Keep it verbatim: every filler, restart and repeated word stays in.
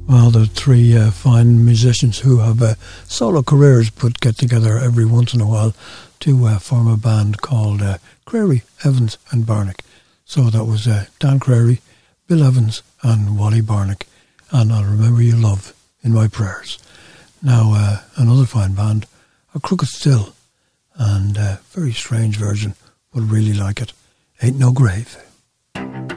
Well, the three uh, fine musicians who have uh, solo careers but get together every once in a while to uh, form a band called uh, Crary, Evans and Barnick. So that was uh, Dan Crary, Bill Evans and Wally Barnick. And I'll remember you, love, in my prayers. Now, uh, another fine band, A Crooked Still, and a very strange version, but really like it. Ain't No Grave.